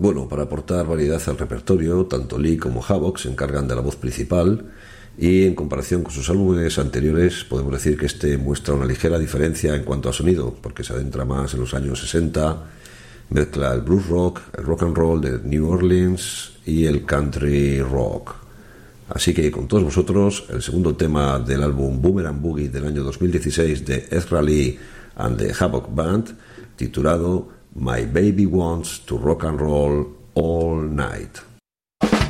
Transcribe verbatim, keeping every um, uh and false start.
Bueno, para aportar variedad al repertorio, tanto Lee como Havoc se encargan de la voz principal, y en comparación con sus álbumes anteriores podemos decir que este muestra una ligera diferencia en cuanto a sonido, porque se adentra más en los años sesenta, mezcla el blues rock, el rock and roll de New Orleans y el country rock. Así que con todos vosotros el segundo tema del álbum Boomerang Boogie del año dos mil dieciséis de Ezra Lee and the Havoc Band, titulado My Baby Wants to Rock and Roll All Night.